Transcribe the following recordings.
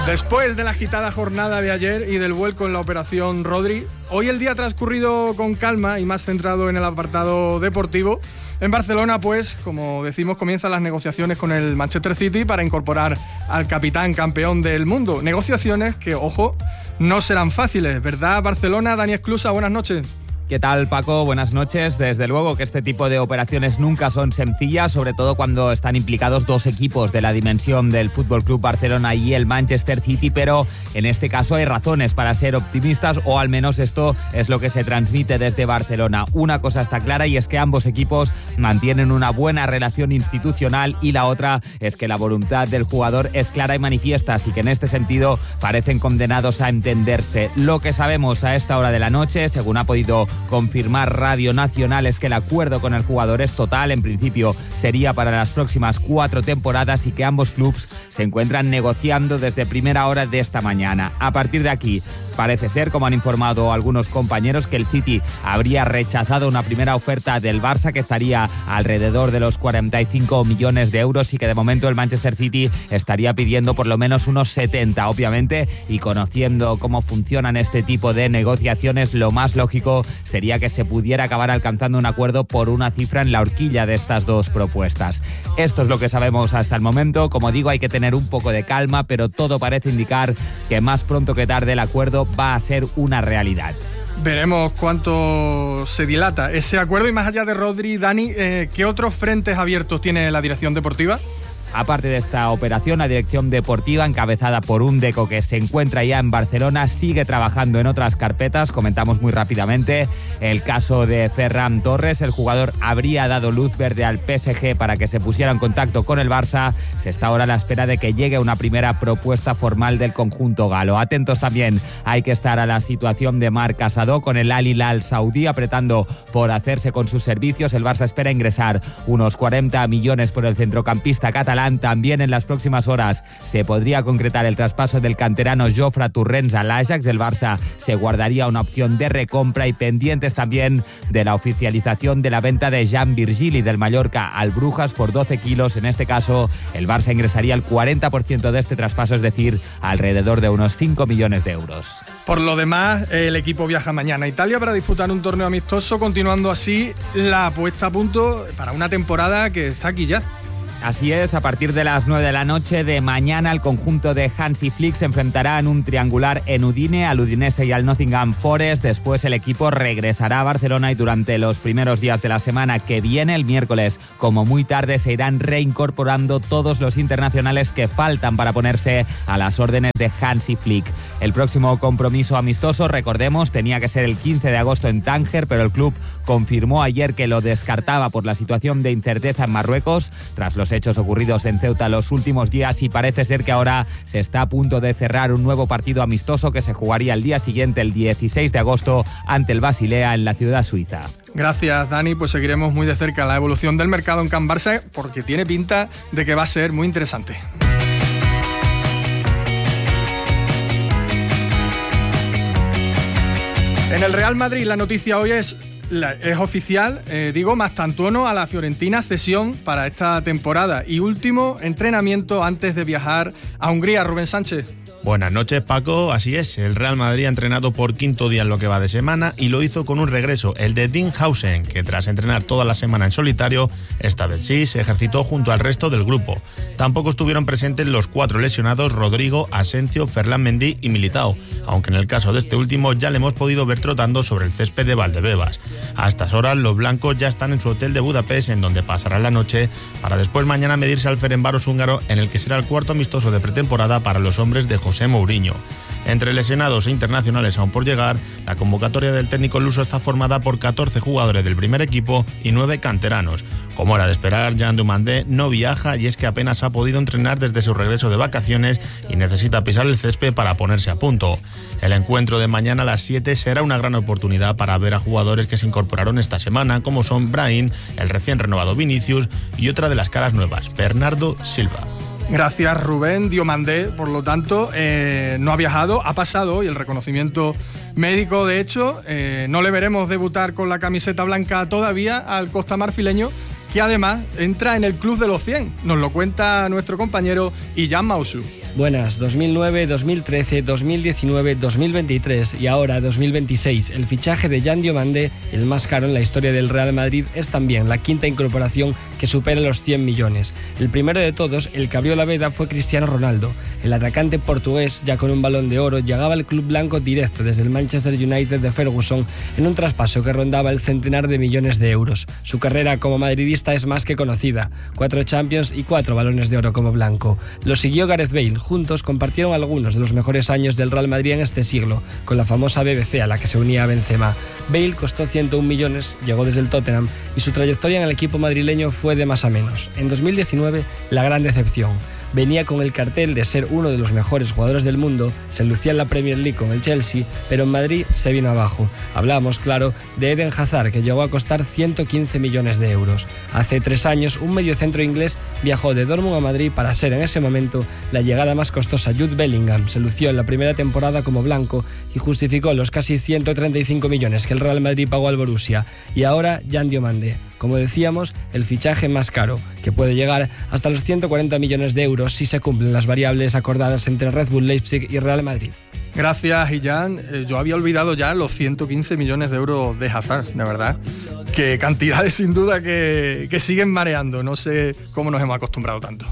Después de la agitada jornada de ayer y del vuelco en la operación Rodri, hoy el día ha transcurrido con calma y más centrado en el apartado deportivo. En Barcelona, pues, como decimos, comienzan las negociaciones con el Manchester City para incorporar al capitán campeón del mundo. Negociaciones que, ojo, no serán fáciles, ¿verdad, Barcelona? Dani Esclusa, buenas noches. ¿Qué tal, Paco? Buenas noches. Desde luego que este tipo de operaciones nunca son sencillas, sobre todo cuando están implicados dos equipos de la dimensión del FC Barcelona y el Manchester City, pero en este caso hay razones para ser optimistas, o al menos esto es lo que se transmite desde Barcelona. Una cosa está clara y es que ambos equipos mantienen una buena relación institucional, y la otra es que la voluntad del jugador es clara y manifiesta, así que en este sentido parecen condenados a entenderse. Lo que sabemos a esta hora de la noche, según ha podido confirmar Radio Nacional, es que el acuerdo con el jugador es total. En principio sería para las próximas 4 temporadas y que ambos clubes se encuentran negociando desde primera hora de esta mañana. A partir de aquí, parece ser, como han informado algunos compañeros, que el City habría rechazado una primera oferta del Barça que estaría alrededor de los 45 millones de euros y que de momento el Manchester City estaría pidiendo por lo menos unos 70, obviamente, y conociendo cómo funcionan este tipo de negociaciones, lo más lógico sería que se pudiera acabar alcanzando un acuerdo por una cifra en la horquilla de estas dos propuestas. Esto es lo que sabemos hasta el momento. Como digo, hay que tener un poco de calma, pero todo parece indicar que más pronto que tarde el acuerdo va a ser una realidad. Veremos cuánto se dilata ese acuerdo. Y más allá de Rodri, Dani, ¿qué otros frentes abiertos tiene la dirección deportiva? Aparte de esta operación, la dirección deportiva, encabezada por un Deco que se encuentra ya en Barcelona, sigue trabajando en otras carpetas. Comentamos muy rápidamente el caso de Ferran Torres. El jugador habría dado luz verde al PSG para que se pusiera en contacto con el Barça. Se está ahora a la espera de que llegue una primera propuesta formal del conjunto galo. Atentos también, hay que estar a la situación de Marc Casado con el Al Hilal saudí apretando por hacerse con sus servicios. El Barça espera ingresar unos 40 millones por el centrocampista catalán. También en las próximas horas se podría concretar el traspaso del canterano Jofre Torrens al Ajax. El Barça se guardaría una opción de recompra, y pendientes también de la oficialización de la venta de Jan Virgili del Mallorca al Brujas por 12 kilos. En este caso, el Barça ingresaría el 40% de este traspaso, es decir, alrededor de unos 5 millones de euros. Por lo demás, el equipo viaja mañana a Italia para disputar un torneo amistoso, continuando así la puesta a punto para una temporada que está aquí ya. Así es, a partir de las 9 de la noche de mañana el conjunto de Hansi Flick se enfrentará en un triangular en Udine, al Udinese y al Nottingham Forest. Después el equipo regresará a Barcelona y durante los primeros días de la semana que viene, el miércoles como muy tarde, se irán reincorporando todos los internacionales que faltan para ponerse a las órdenes de Hansi Flick. El próximo compromiso amistoso, recordemos, tenía que ser el 15 de agosto en Tánger, pero el club confirmó ayer que lo descartaba por la situación de incerteza en Marruecos tras los hechos ocurridos en Ceuta los últimos días, y parece ser que ahora se está a punto de cerrar un nuevo partido amistoso que se jugaría el día siguiente, el 16 de agosto, ante el Basilea en la ciudad suiza. Gracias, Dani. Pues seguiremos muy de cerca la evolución del mercado en Can Barça, porque tiene pinta de que va a ser muy interesante. En el Real Madrid la noticia hoy es oficial, Mastantuono a la Fiorentina, cesión para esta temporada y último entrenamiento antes de viajar a Hungría. Rubén Sánchez. Buenas noches, Paco. Así es, el Real Madrid ha entrenado por quinto día en lo que va de semana y lo hizo con un regreso, el de Dinghausen, que tras entrenar toda la semana en solitario, esta vez sí, se ejercitó junto al resto del grupo. Tampoco estuvieron presentes los 4 lesionados Rodrigo, Asensio, Ferland Mendy y Militao, aunque en el caso de este último ya le hemos podido ver trotando sobre el césped de Valdebebas. A estas horas los blancos ya están en su hotel de Budapest, en donde pasarán la noche, para después mañana medirse al Ferencváros húngaro, en el que será el cuarto amistoso de pretemporada para los hombres de José Mourinho. Entre lesionados e internacionales aún por llegar, la convocatoria del técnico luso está formada por 14 jugadores del primer equipo y 9 canteranos. Como era de esperar, Jean Dumandé no viaja, y es que apenas ha podido entrenar desde su regreso de vacaciones y necesita pisar el césped para ponerse a punto. El encuentro de mañana a las 7 será una gran oportunidad para ver a jugadores que se incorporaron esta semana, como son Brahim, el recién renovado Vinicius y otra de las caras nuevas, Bernardo Silva. Gracias, Rubén. Diomandé, por lo tanto, no ha viajado, ha pasado hoy el reconocimiento médico. De hecho, no le veremos debutar con la camiseta blanca todavía al costamarfileño, que además entra en el club de los 100. Nos lo cuenta nuestro compañero Iyán Mausu. Buenas, 2009, 2013, 2019, 2023 y ahora 2026. El fichaje de Jan Diomande, el más caro en la historia del Real Madrid, es también la quinta incorporación que supera los 100 millones. El primero de todos, el que abrió la veda, fue Cristiano Ronaldo. El atacante portugués, ya con un Balón de Oro, llegaba al club blanco directo desde el Manchester United de Ferguson en un traspaso que rondaba el centenar de millones de euros. Su carrera como madridista es más que conocida: 4 Champions y 4 Balones de Oro como blanco. Lo siguió Gareth Bale. Juntos compartieron algunos de los mejores años del Real Madrid en este siglo, con la famosa BBC a la que se unía Benzema. Bale costó 101 millones, llegó desde el Tottenham y su trayectoria en el equipo madrileño fue de más a menos. En 2019, la gran decepción. Venía con el cartel de ser uno de los mejores jugadores del mundo, se lucía en la Premier League con el Chelsea, pero en Madrid se vino abajo. Hablamos, claro, de Eden Hazard, que llegó a costar 115 millones de euros. Hace 3 años, un mediocentro inglés viajó de Dortmund a Madrid para ser en ese momento la llegada más costosa. Jude Bellingham se lució en la primera temporada como blanco y justificó los casi 135 millones que el Real Madrid pagó al Borussia. Y ahora, Jan Diomande. Como decíamos, el fichaje más caro, que puede llegar hasta los 140 millones de euros si se cumplen las variables acordadas entre Red Bull Leipzig y Real Madrid. Gracias, Illán. Yo había olvidado ya los 115 millones de euros de Hazard, de verdad. Qué cantidades sin duda que siguen mareando. No sé cómo nos hemos acostumbrado tanto.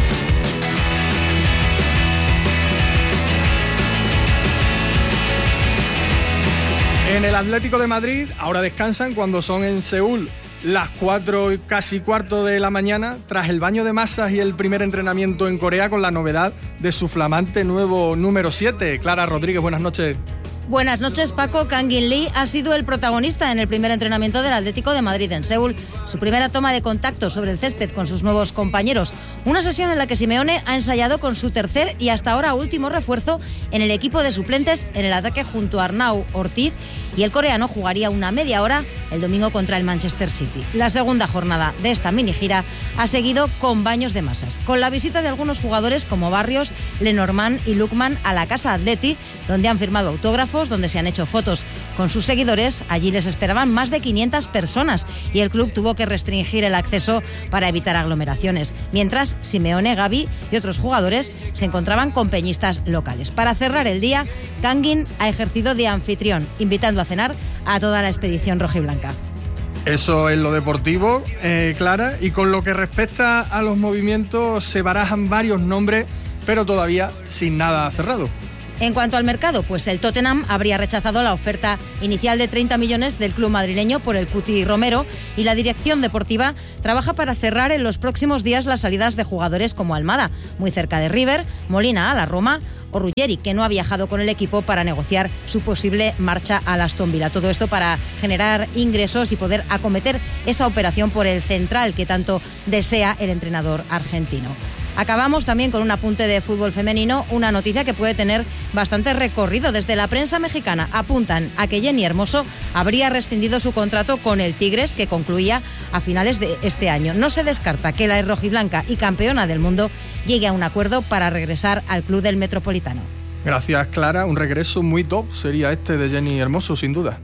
En el Atlético de Madrid ahora descansan cuando son en Seúl las 4 y casi cuarto de la mañana, tras el baño de masas y el primer entrenamiento en Corea con la novedad de su flamante nuevo número 7. Clara Rodríguez, buenas noches. Buenas noches, Paco. Kang-in Lee ha sido el protagonista en el primer entrenamiento del Atlético de Madrid en Seúl. Su primera toma de contacto sobre el césped con sus nuevos compañeros. Una sesión en la que Simeone ha ensayado con su tercer y hasta ahora último refuerzo en el equipo de suplentes en el ataque junto a Arnau Ortiz, y el coreano jugaría una media hora el domingo contra el Manchester City. La segunda jornada de esta mini gira ha seguido con baños de masas, con la visita de algunos jugadores como Barrios, Lenormand y Lookman a la Casa Atleti, donde han firmado autógrafos, donde se han hecho fotos con sus seguidores. Allí les esperaban más de 500 personas y el club tuvo que restringir el acceso para evitar aglomeraciones, mientras Simeone, Gavi y otros jugadores se encontraban con peñistas locales. Para cerrar el día, Kang-in ha ejercido de anfitrión, invitando a cenar a toda la expedición rojiblanca. Eso es lo deportivo, Clara, y con lo que respecta a los movimientos se barajan varios nombres, pero todavía sin nada cerrado. En cuanto al mercado, pues el Tottenham habría rechazado la oferta inicial de 30 millones del club madrileño por el Cuti Romero, y la dirección deportiva trabaja para cerrar en los próximos días las salidas de jugadores como Almada, muy cerca de River, Molina a la Roma, o Ruggeri, que no ha viajado con el equipo para negociar su posible marcha al Aston Villa. Todo esto para generar ingresos y poder acometer esa operación por el central que tanto desea el entrenador argentino. Acabamos también con un apunte de fútbol femenino, una noticia que puede tener bastante recorrido. Desde la prensa mexicana apuntan a que Jenny Hermoso habría rescindido su contrato con el Tigres, que concluía a finales de este año. No se descarta que la rojiblanca y campeona del mundo llegue a un acuerdo para regresar al club del Metropolitano. Gracias, Clara. Un regreso muy top sería este de Jenny Hermoso, sin duda.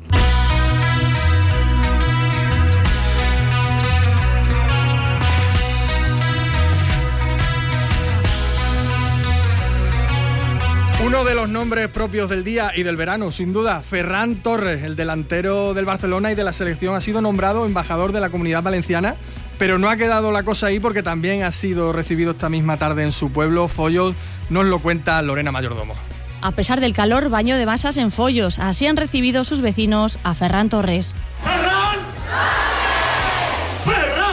Uno de los nombres propios del día y del verano, sin duda, Ferran Torres, el delantero del Barcelona y de la selección, ha sido nombrado embajador de la Comunidad Valenciana, pero no ha quedado la cosa ahí porque también ha sido recibido esta misma tarde en su pueblo, Foios. Nos lo cuenta Lorena Mayordomo. A pesar del calor, baño de masas en Foios. Así han recibido sus vecinos a Ferran Torres. ¡Ferran! ¡Ferran!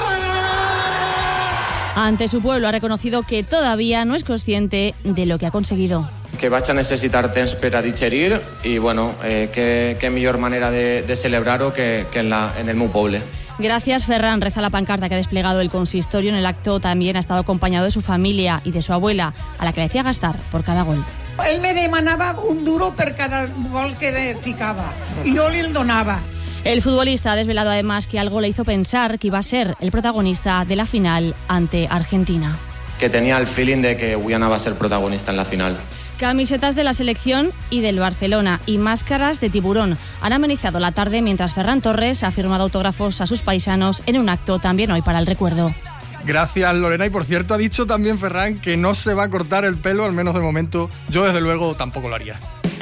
Ante su pueblo ha reconocido que todavía no es consciente de lo que ha conseguido. Que vaig a necessitar temps per a digerir i, bueno, qué millor manera de celebrar-ho que en el meu poble. Gracias, Ferran, reza la pancarta que ha desplegado el consistorio. En el acto también ha estado acompañado de su familia y de su abuela, a la que le hacía gastar por cada gol. Ell me demanava un duro per cada gol que le ficava i jo li el donava. El futbolista ha desvelado además que algo le hizo pensar que iba a ser el protagonista de la final ante Argentina. Que tenía el feeling de que avui anava a ser protagonista en la final. Camisetas de la selección y del Barcelona y máscaras de tiburón han amenizado la tarde mientras Ferran Torres ha firmado autógrafos a sus paisanos en un acto también hoy para el recuerdo. Gracias, Lorena. Y por cierto, ha dicho también Ferran que no se va a cortar el pelo, al menos de momento. Yo, desde luego, tampoco lo haría.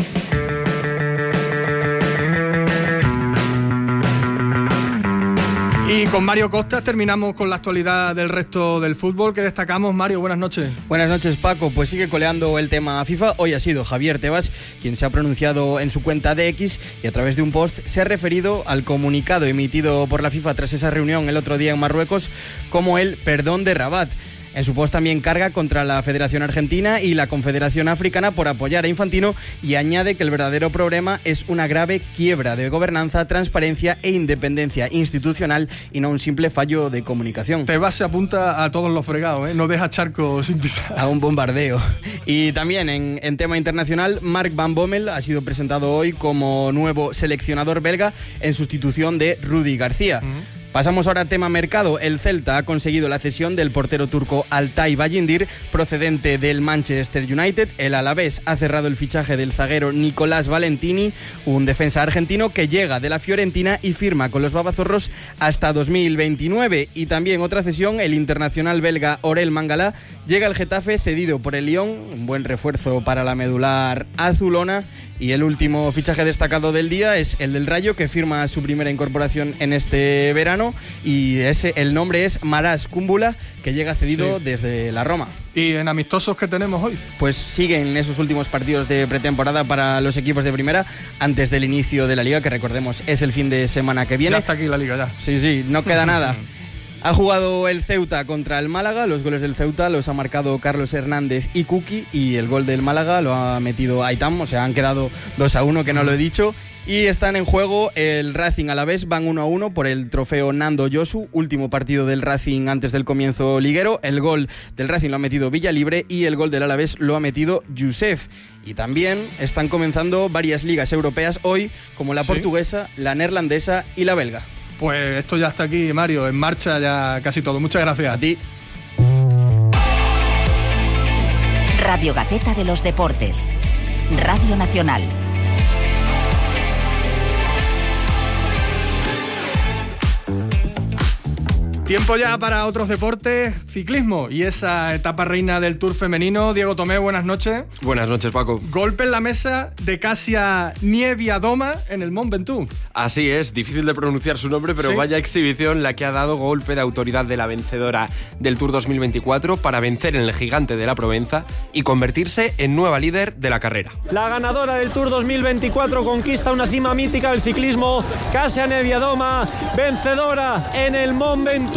Y con Mario Costas terminamos con la actualidad del resto del fútbol. ¿Qué destacamos, Mario? Buenas noches. Buenas noches, Paco. Pues sigue coleando el tema FIFA. Hoy ha sido Javier Tebas quien se ha pronunciado en su cuenta de X y a través de un post se ha referido al comunicado emitido por la FIFA tras esa reunión el otro día en Marruecos como el perdón de Rabat. En su post también carga contra la Federación Argentina y la Confederación Africana por apoyar a Infantino y añade que el verdadero problema es una grave quiebra de gobernanza, transparencia e independencia institucional y no un simple fallo de comunicación. Tebas se apunta a todos los fregados, ¿eh? No deja charco sin pisar. A un bombardeo. Y también en tema internacional, Mark Van Bommel ha sido presentado hoy como nuevo seleccionador belga en sustitución de Rudi García. Pasamos ahora a tema mercado. El Celta ha conseguido la cesión del portero turco Altay Bayindir, procedente del Manchester United. El Alavés ha cerrado el fichaje del zaguero Nicolás Valentini, un defensa argentino que llega de la Fiorentina y firma con los babazorros hasta 2029. Y también otra cesión, el internacional belga Orel Mangala llega al Getafe cedido por el Lyon, un buen refuerzo para la medular azulona. Y el último fichaje destacado del día es el del Rayo, que firma su primera incorporación en este verano, y el nombre es Maras Kumbula, que llega cedido desde la Roma. ¿Y en amistosos qué tenemos hoy? Pues siguen esos últimos partidos de pretemporada para los equipos de primera antes del inicio de la Liga, que recordemos es el fin de semana que viene. Ya está aquí la Liga, ya. Sí, no queda nada. Ha jugado el Ceuta contra el Málaga. Los goles del Ceuta los ha marcado Carlos Hernández y Kuki, y el gol del Málaga lo ha metido Aitam. O sea, han quedado 2-1, que no lo he dicho. Y están en juego el Racing Alavés, van 1-1 por el trofeo Nando Josu, último partido del Racing antes del comienzo liguero. El gol del Racing lo ha metido Villalibre y el gol del Alavés lo ha metido Youssef. Y también están comenzando varias ligas europeas hoy, como la portuguesa, la neerlandesa y la belga. Pues esto ya está aquí, Mario, en marcha ya casi todo. Muchas gracias. A ti. Radio Gaceta de los Deportes. Radio Nacional. Tiempo ya para otros deportes, ciclismo y esa etapa reina del Tour femenino. Diego Tomé, buenas noches. Buenas noches, Paco. Golpe en la mesa de Kasia Niewiadoma en el Mont Ventoux. Así es, difícil de pronunciar su nombre, pero vaya exhibición la que ha dado golpe de autoridad de la vencedora del Tour 2024 para vencer en el gigante de la Provenza y convertirse en nueva líder de la carrera. La ganadora del Tour 2024 conquista una cima mítica del ciclismo. Kasia Niewiadoma, vencedora en el Mont Ventoux.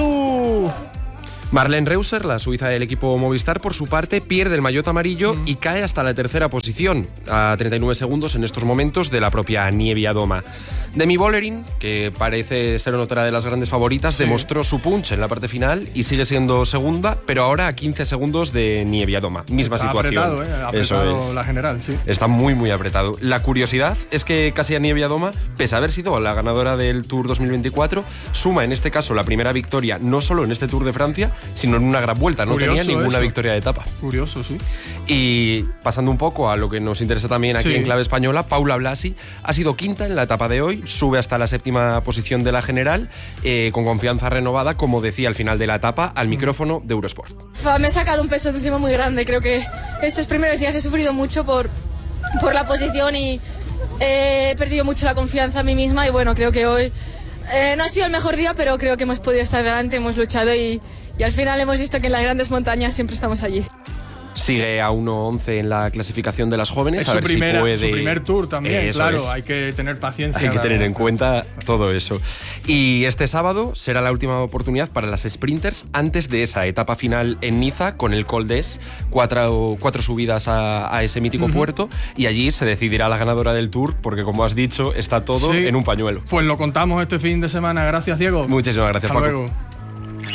Marlene Reusser, la suiza del equipo Movistar, por su parte pierde el maillot amarillo y cae hasta la tercera posición, a 39 segundos en estos momentos de la propia Niewiadoma. Demi Vollering, que parece ser otra de las grandes favoritas, demostró su punch en la parte final y sigue siendo segunda, pero ahora a 15 segundos de Niewiadoma. Misma situación. Apretado, apretado la general, sí. Está muy, muy apretado. La curiosidad es que Kasia Niewiadoma, pese a haber sido la ganadora del Tour 2024, suma en este caso la primera victoria no solo en este Tour de Francia, sino en una gran vuelta. No tenía ninguna victoria de etapa. Curioso, sí. Y pasando un poco a lo que nos interesa también aquí en clave española, Paula Blasi ha sido quinta en la etapa de hoy, sube hasta la séptima posición de la general, con confianza renovada, como decía al final de la etapa, al micrófono de Eurosport. Me he sacado un peso de encima muy grande. Creo que estos primeros días he sufrido mucho por la posición y he perdido mucho la confianza en mí misma, y bueno, creo que hoy no ha sido el mejor día, pero creo que hemos podido estar delante, hemos luchado y al final hemos visto que en las grandes montañas siempre estamos allí. Sigue a 1.11 en la clasificación de las jóvenes. Es a ver si puede... su primer Tour también, eso claro, es. hay que tener paciencia. Hay que tener en cuenta todo eso. Y este sábado será la última oportunidad para las sprinters antes de esa etapa final en Niza con el Col d'Es, cuatro subidas a ese mítico puerto, y allí se decidirá la ganadora del Tour, porque como has dicho, está todo en un pañuelo. Pues lo contamos este fin de semana. Gracias, Diego. Muchísimas gracias, Paco. Hasta luego.